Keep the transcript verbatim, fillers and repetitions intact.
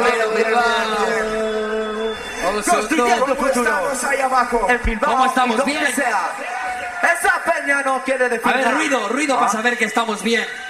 Pero Bilbao. Construyendo futuro. Ahí abajo. En Bilbao. ¿Cómo estamos? Donde Bien. sea. Esa peña no quiere decir A ver, nada. ruido, ruido ¿Ah? para saber que estamos bien.